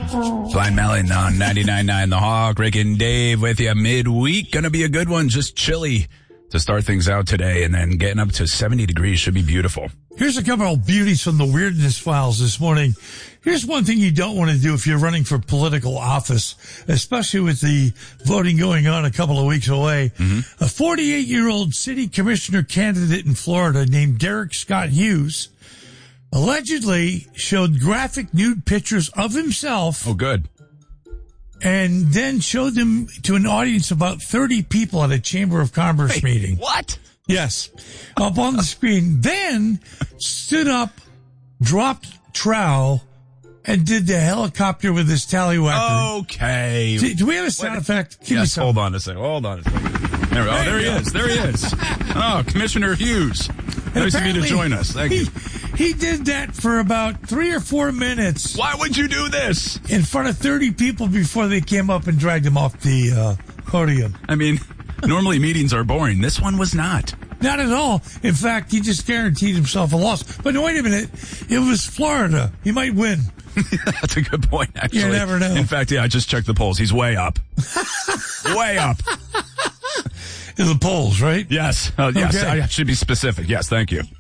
Blind Melon on 99.9 The Hawk. Rick and Dave with you midweek. Going to be a good one. Just chilly to start things out today, and then getting up to 70 degrees should be beautiful. Here's a couple of beauties from the Weirdness Files this morning. Here's one thing you don't want to do if you're running for political office, especially with the voting going on a couple of weeks away. A 48-year-old city commissioner candidate in Florida named Derek Scott Hughes allegedly showed graphic nude pictures of himself. Oh, good. And then showed them to an audience of about 30 people at a Chamber of Commerce meeting. What? Yes. Up on the screen. Then stood up, dropped trowel, and did the helicopter with his tallywhacker. Okay. Do we have a sound effect? Yes, hold on a second. There we go. Oh, there he is. There he is. Oh, Commissioner Hughes. Nice of you to join us. Thank you. He did that for about 3 or 4 minutes. Why would you do this? In front of 30 people before they came up and dragged him off the podium. I mean, normally meetings are boring. This one was not. Not at all. In fact, he just guaranteed himself a loss. But wait a minute. It was Florida. He might win. That's a good point, actually. You never know. In fact, yeah, I just checked the polls. He's way up. Way up. In the polls, right? Yes. Yes, Okay. I should be specific. Yes, thank you.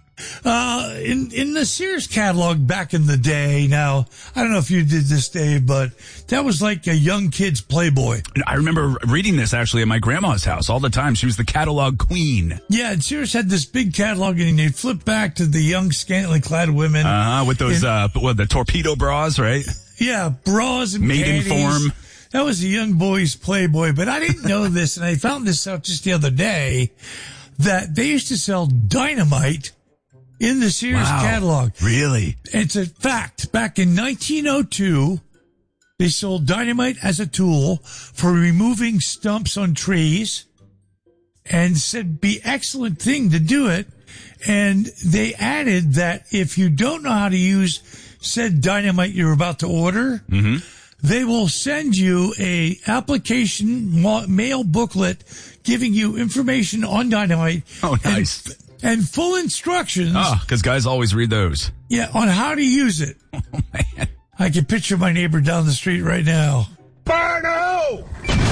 In the Sears catalog back in the day, now, I don't know if you did this, Dave, but that was like a young kid's Playboy. I remember reading this actually at my grandma's house all the time. She was the catalog queen. Yeah, and Sears had this big catalog, and you'd flip back to the young, scantily clad women. With those, the torpedo bras, right? Yeah, bras and Maiden panties. form. That was a young boy's Playboy, but I didn't know this, and I found this out just the other day, that they used to sell dynamite in the Sears catalog. Really? It's a fact. Back in 1902, they sold dynamite as a tool for removing stumps on trees and said be excellent thing to do it. And they added that if you don't know how to use said dynamite you're about to order, they will send you a application mail booklet giving you information on dynamite. Oh, nice. And full instructions. Oh, because guys always read those. Yeah, on how to use it. Oh, man. I can picture my neighbor down the street right now. Barno!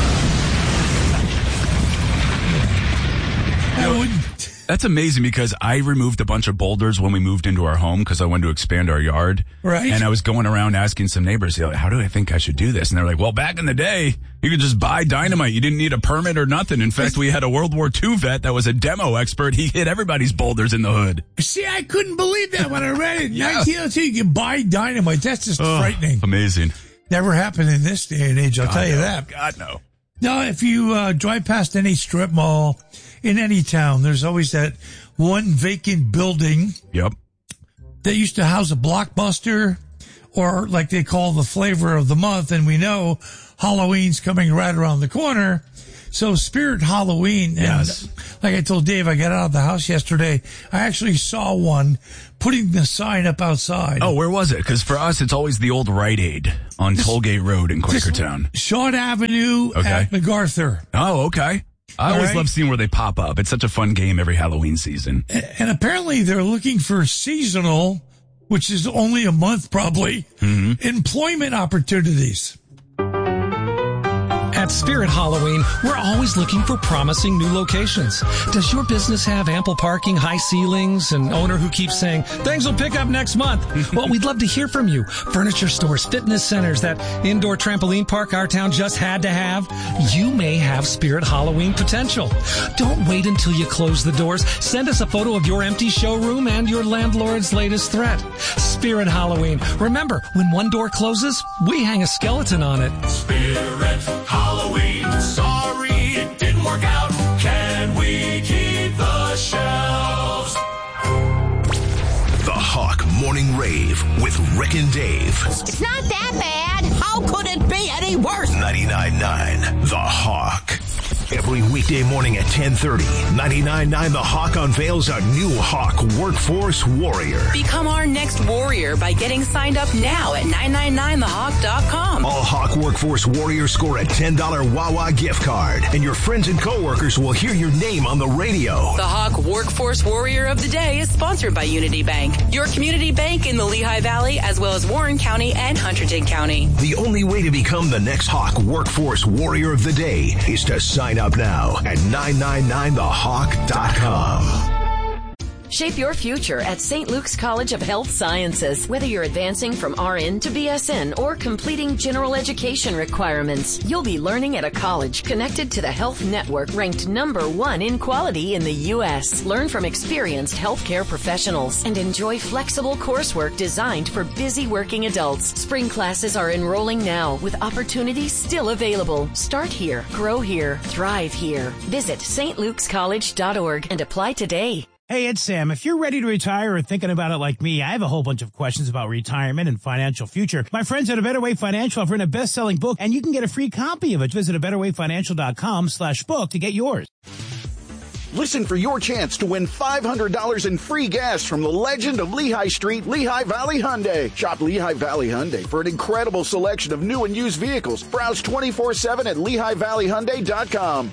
That's amazing because I removed a bunch of boulders when we moved into our home because I wanted to expand our yard. Right. And I was going around asking some neighbors, how do I think I should do this? And they're like, well, back in the day, you could just buy dynamite. You didn't need a permit or nothing. In fact, we had a World War II vet that was a demo expert. He hit everybody's boulders in the hood. See, I couldn't believe that when I read it. 1902, you can buy dynamite. That's just frightening. Amazing. Never happened in this day and age, I'll tell you that. God, no. Now, if you drive past any strip mall in any town, there's always that one vacant building Yep. that used to house a Blockbuster, or like they call the flavor of the month. And we know Halloween's coming right around the corner. So Spirit Halloween. And Yes. like I told Dave, I got out of the house yesterday. I actually saw one putting the sign up outside. Oh, where was it? Because for us, it's always the old Rite Aid on Tollgate Road in Quakertown. Shawn Avenue at MacArthur. Oh, okay. I always right. love seeing where they pop up. It's such a fun game every Halloween season. And apparently they're looking for seasonal, which is only a month probably, employment opportunities. At Spirit Halloween, we're always looking for promising new locations. Does your business have ample parking, high ceilings, an owner who keeps saying, things will pick up next month? Well, we'd love to hear from you. Furniture stores, fitness centers, that indoor trampoline park our town just had to have. You may have Spirit Halloween potential. Don't wait until you close the doors. Send us a photo of your empty showroom and your landlord's latest threat. Spirit Halloween. Remember, when one door closes, we hang a skeleton on it. Spirit Halloween. Sorry it didn't work out. Can we keep the shelves? The Hawk Morning Rave with Rick and Dave. It's not that bad. How could it be any worse? 99.9 The Hawk. Every weekday morning at 10:30, 99.9 The Hawk unveils a new Hawk Workforce Warrior. Become our next warrior by getting signed up now at 999thehawk.com. All Hawk Workforce Warriors score a $10 Wawa gift card, and your friends and coworkers will hear your name on the radio. The Hawk Workforce Warrior of the Day is sponsored by Unity Bank, your community bank in the Lehigh Valley, as well as Warren County and Hunterdon County. The only way to become the next Hawk Workforce Warrior of the Day is to sign up now at 999thehawk.com. Shape your future at St. Luke's College of Health Sciences. Whether you're advancing from RN to BSN or completing general education requirements, you'll be learning at a college connected to the Health Network, ranked #1 in quality in the U.S. Learn from experienced healthcare professionals and enjoy flexible coursework designed for busy working adults. Spring classes are enrolling now with opportunities still available. Start here, grow here, thrive here. Visit stlukescollege.org and apply today. Hey, it's Sam. If you're ready to retire or thinking about it like me, I have a whole bunch of questions about retirement and financial future. My friends at A Better Way Financial have written a best-selling book, and you can get a free copy of it. Visit abetterwayfinancial.com/book to get yours. Listen for your chance to win $500 in free gas from the legend of Lehigh Street, Lehigh Valley Hyundai. Shop Lehigh Valley Hyundai for an incredible selection of new and used vehicles. Browse 24/7 at LehighValleyHyundai.com.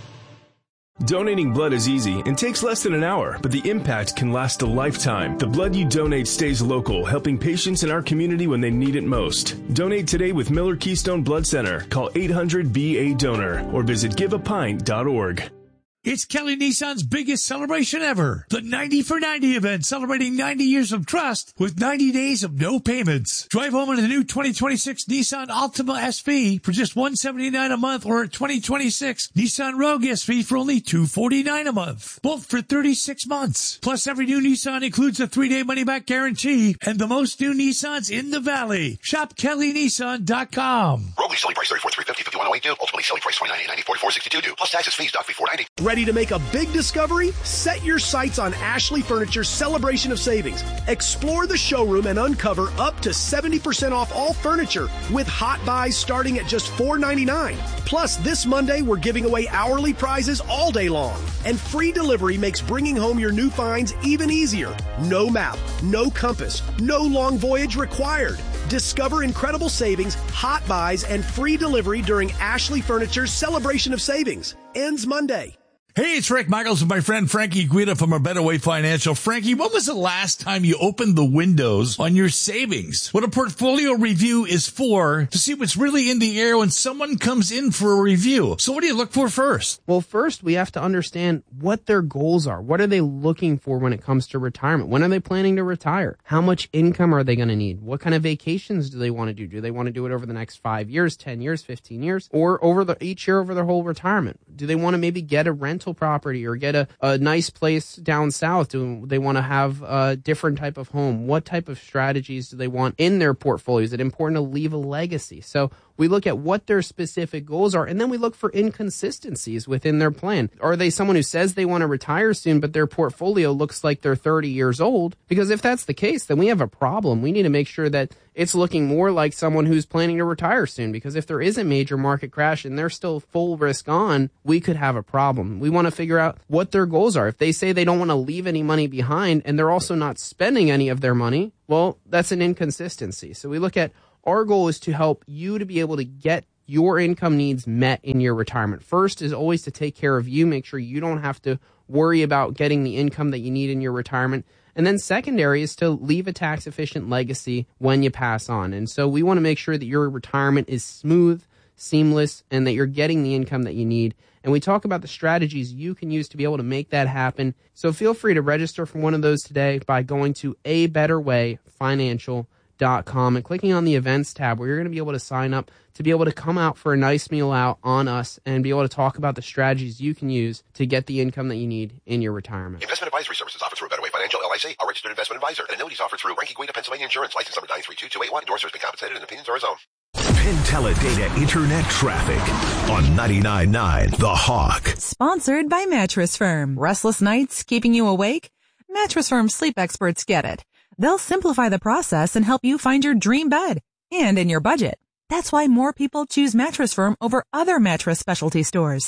Donating blood is easy and takes less than an hour, but the impact can last a lifetime. The blood you donate stays local, helping patients in our community when they need it most. Donate today with Miller Keystone Blood Center. Call 800-BA-DONOR or visit giveapint.org. It's Kelly Nissan's biggest celebration ever. The 90 for 90 event, celebrating 90 years of trust with 90 days of no payments. Drive home in a new 2026 Nissan Altima SV for just $179 a month, or a 2026 Nissan Rogue SV for only $249 a month. Both for 36 months. Plus, every new Nissan includes a 3-day money-back guarantee and the most new Nissans in the Valley. Shop KellyNissan.com. Rogue selling price $34,350, $51,082. Ultimately selling price $29,890, $44,62. Plus taxes, fees, doc fee $490. Ready to make a big discovery? Set your sights on Ashley Furniture's Celebration of Savings. Explore the showroom and uncover up to 70% off all furniture with hot buys starting at just $4.99. Plus, this Monday, we're giving away hourly prizes all day long. And free delivery makes bringing home your new finds even easier. No map, no compass, no long voyage required. Discover incredible savings, hot buys, and free delivery during Ashley Furniture's Celebration of Savings. Ends Monday. Hey, it's Rick Michaels and my friend Frankie Guida from A Better Way Financial. Frankie, when was the last time you opened the windows on your savings? What a portfolio review is for, to see what's really in the air when someone comes in for a review. So what do you look for first? Well, first we have to understand what their goals are. What are they looking for when it comes to retirement? When are they planning to retire? How much income are they going to need? What kind of vacations do they want to do? Do they want to do it over the next 5 years, 10 years, 15 years, or over each year over their whole retirement? Do they want to maybe get a rental property or get a nice place down south? Do they want to have a different type of home? What type of strategies do they want in their portfolio? Is it important to leave a legacy? So we look at what their specific goals are, and then we look for inconsistencies within their plan. Are they someone who says they want to retire soon, but their portfolio looks like they're 30 years old? Because if that's the case, then we have a problem. We need to make sure that it's looking more like someone who's planning to retire soon, because if there is a major market crash and they're still full risk on, we could have a problem. We want to figure out what their goals are. If they say they don't want to leave any money behind and they're also not spending any of their money, well, that's an inconsistency. So we look at, our goal is to help you to be able to get your income needs met in your retirement. First is always to take care of you, make sure you don't have to worry about getting the income that you need in your retirement. And then secondary is to leave a tax-efficient legacy when you pass on. And so we want to make sure that your retirement is smooth, seamless, and that you're getting the income that you need. And we talk about the strategies you can use to be able to make that happen. So feel free to register for one of those today by going to abetterwayfinancial.com and clicking on the events tab, where you're going to be able to sign up to be able to come out for a nice meal out on us and be able to talk about the strategies you can use to get the income that you need in your retirement. Investment advisory services offered through Better Way Financial, LIC, a registered investment advisor. And annuities offered through Ranky Guida, Pennsylvania Insurance, license number 932281. Endorsers been compensated and opinions are his own. Penteledata Internet Traffic on 99.9 The Hawk. Sponsored by Mattress Firm. Restless nights keeping you awake? Mattress Firm sleep experts get it. They'll simplify the process and help you find your dream bed, and in your budget. That's why more people choose Mattress Firm over other mattress specialty stores.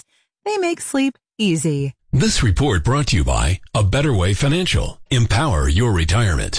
They make sleep easy. This report brought to you by A Better Way Financial. Empower your retirement.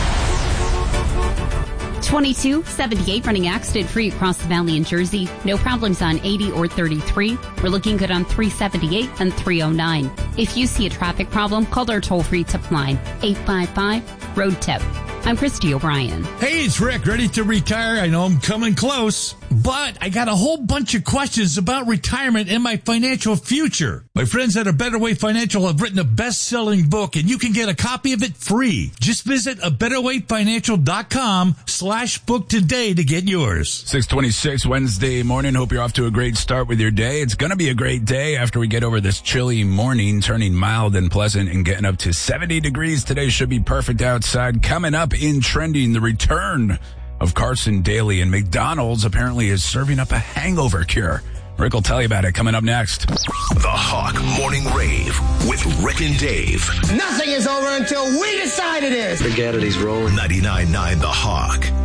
2278 running accident-free across the valley in Jersey. No problems on 80 or 33. We're looking good on 378 and 309. If you see a traffic problem, call our toll-free tip line, 855-ROAD-TIP. I'm Christy O'Brien. Hey, it's Rick, ready to retire. I know I'm coming close, but I got a whole bunch of questions about retirement and my financial future. My friends at A Better Way Financial have written a best-selling book, and you can get a copy of it free. Just visit abetterwayfinancial.com/book today to get yours. 6:26 Wednesday morning. Hope you're off to a great start with your day. It's going to be a great day after we get over this chilly morning, turning mild and pleasant and getting up to 70 degrees. Today should be perfect outside. Coming up in trending, the return of Carson Daly, and McDonald's apparently is serving up a hangover cure. Rick will tell you about it coming up next. The Hawk Morning Rave with Rick and Dave. Nothing is over until we decide it is. Forget it, he's rolling. 99.9 The Hawk.